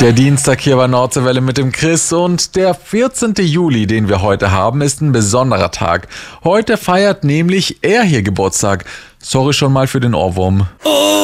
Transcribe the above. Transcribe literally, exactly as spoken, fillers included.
Der Dienstag hier bei Nordseewelle mit dem Chris und der vierzehnte Juli, den wir heute haben, ist ein besonderer Tag. Heute feiert nämlich er hier Geburtstag. Sorry schon mal für den Ohrwurm.